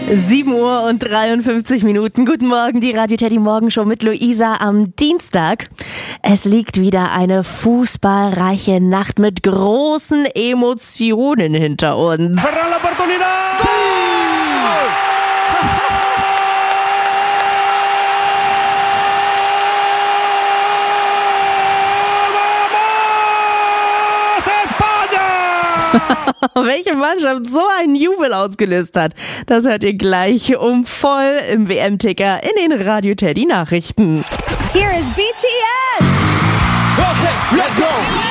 7:53 Guten Morgen, die Radio Teddy Morgenshow mit Luisa am Dienstag. Es liegt wieder eine fußballreiche Nacht mit großen Emotionen hinter uns. Welche Mannschaft so einen Jubel ausgelöst hat, das hört ihr gleich voll im WM-Ticker in den Radio Teddy Nachrichten. Here is BTS! Okay, let's go!